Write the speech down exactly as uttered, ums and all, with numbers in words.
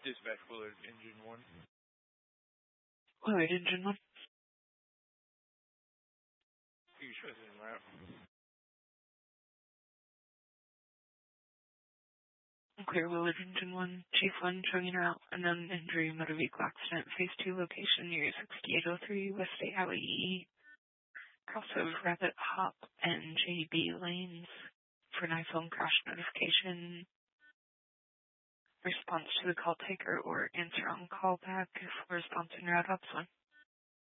Dispatch Willard, engine one. Willard, engine one. You show us in route. Clear Willard, engine one. Chief one, showing you out. Unknown injury, motor vehicle accident, phase two location near sixty-eight oh three West State Highway E. Crossover Rabbit Hop and J B lanes for an iPhone crash notification. Response to the call taker or answer on callback for response in route ops one.